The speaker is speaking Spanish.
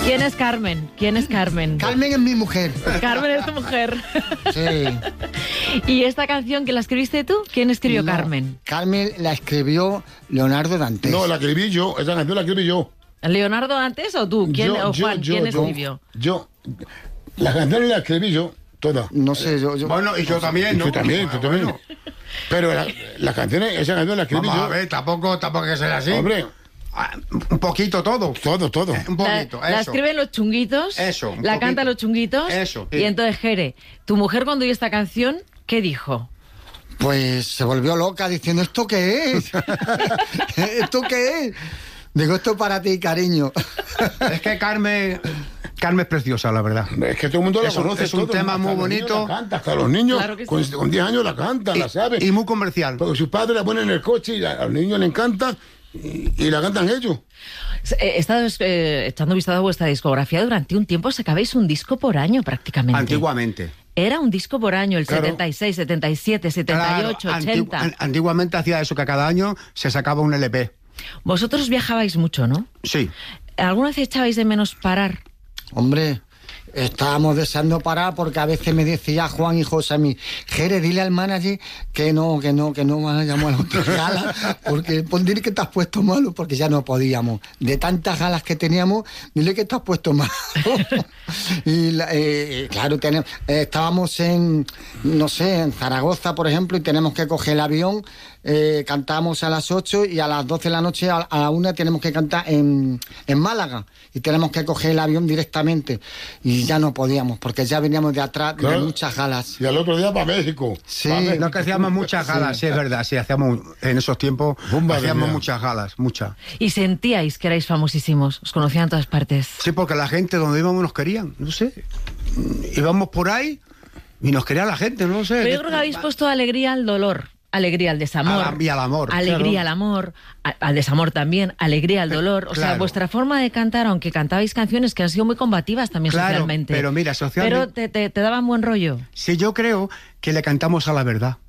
¿Quién es Carmen? ¿Quién es Carmen? Carmen es mi mujer. Carmen es tu mujer. Sí. ¿Y esta canción que la escribiste tú? ¿Quién escribió No, Carmen? Carmen la escribió Leonardo Dantes. No, la escribí yo. Esa canción la escribí yo. ¿Leonardo Dantes o tú? ¿Quién, Yo, o Juan? ¿Quién escribió? Yo. La canción la escribí yo, toda. No sé, yo... Bueno, y yo también, ¿no? Tú también, tú también. Bueno. Pero esa canción la escribí Vamos yo. a ver, tampoco hay que ser así. Hombre, Un poquito todo. todo. Un poquito, La eso. escriben los chunguitos, Eso, un la poquito. cantan los chunguitos. Eso, Y sí. entonces, Jere, tu mujer cuando oyó esta canción, ¿qué dijo? Pues se volvió loca diciendo, ¿esto qué es? ¿Esto qué es? Digo, esto es para ti, cariño. Es que Carmen es preciosa, la verdad. es que todo el mundo la Es un- conoce. es un todo, tema hasta muy los niños bonito. La canta, hasta los niños Claro que sí. con 10 años la cantan, la saben. Y muy comercial. Porque sus padres la ponen en el coche y a los niños les encanta y la cantan ellos. He estado echando vistazo a vuestra discografía. Durante un tiempo sacabais un disco por año prácticamente. Antiguamente. Era un disco por año, el Claro. 76, 77, 78, Claro, 80. antiguamente hacía eso, que cada año se sacaba un LP. Vosotros viajabais mucho, ¿no? Sí. ¿Alguna vez echabais de menos parar? Hombre, estábamos deseando parar porque a veces me decía Juan y José a mí, Jere, dile al manager que no van a llamar a la otra gala, porque dile que te has puesto malo, porque ya no podíamos. De tantas galas que teníamos, dile que te has puesto malo. Y claro, estábamos en Zaragoza, por ejemplo, y tenemos que coger el avión, cantamos a las 8 y a las 12 de la noche, a la 1 tenemos que cantar en Málaga, y tenemos que coger el avión directamente. Y ya no podíamos, porque ya veníamos de atrás de Claro. muchas galas. Y al otro día para México. Sí. Pa' México. No, que hacíamos muchas galas, sí, es verdad, sí, hacíamos, en esos tiempos, Madre hacíamos mía. muchas galas, muchas. Y sentíais que erais famosísimos, os conocían en todas partes. Sí, porque la gente donde íbamos nos querían, no sé. Íbamos por ahí y nos quería la gente, no sé. Pero yo creo que habéis puesto alegría al dolor, alegría al desamor. Y al amor. Alegría claro. al amor, al desamor también, alegría al dolor. O sea, Claro. vuestra forma de cantar, aunque cantabais canciones que han sido muy combativas también Claro, socialmente. pero mira, socialmente- Pero te daban buen rollo. Sí, yo creo que le cantamos a la verdad.